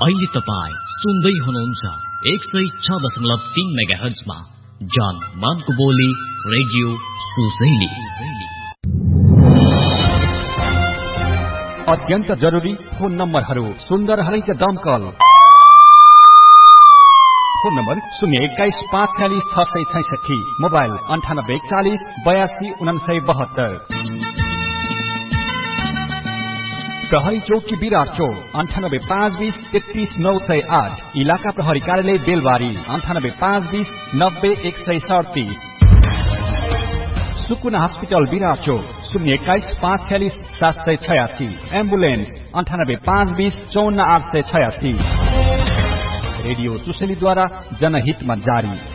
अहिले तपाईँ सुन्दै हुनुहुन्छ 106.3 मेगाहर्जमा जान मानको बोली रेडियो सुसैली। अत्यन्त जरुरी फोन नम्बरहरू सुन्दर हरैच दमकल। Phone number 021-546-666, mobile 9840-82-8972। प्रहरी चौकी विराट चौक 98-520-33-908। इलाका प्रहरी कार्यालय बेलबारी 98-520-90-137। सुकुना हस्पिटल विराट चौक 021-546-786। एम्बुलेन्स 98-520-54-886। रेडियो सुसेलीद्वारा जनहितमा जारी।